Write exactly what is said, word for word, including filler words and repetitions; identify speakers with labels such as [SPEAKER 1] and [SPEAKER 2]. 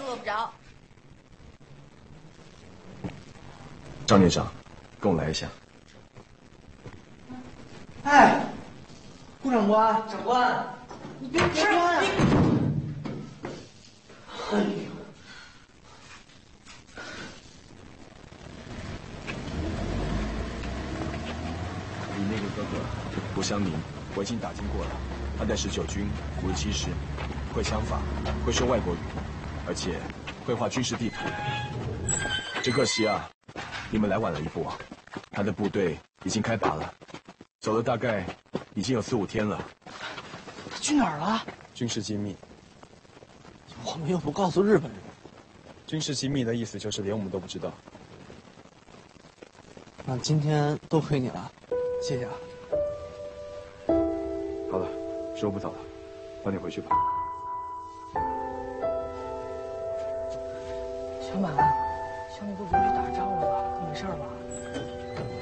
[SPEAKER 1] 落不着。
[SPEAKER 2] 张连长，跟我来一下。
[SPEAKER 3] 哎，顾长官，
[SPEAKER 4] 长官，
[SPEAKER 3] 你别别穿！哎呦！
[SPEAKER 2] 你那个哥哥胡湘宁，我已经打听过了，他在十九军五十七师，会枪法，会说外国语，而且会画军事地图。只可惜啊，你们来晚了一步啊，他的部队已经开拔了，走了大概已经有四五天了。
[SPEAKER 3] 他去哪儿了？
[SPEAKER 2] 军事机密。
[SPEAKER 3] 我们又不告诉日本人。
[SPEAKER 2] 军事机密的意思就是连我们都不知道。
[SPEAKER 3] 那今天多亏你了，谢谢啊。
[SPEAKER 2] 好了，时候不早了，早点回去吧。
[SPEAKER 3] 小满，小满不准去打仗了吧？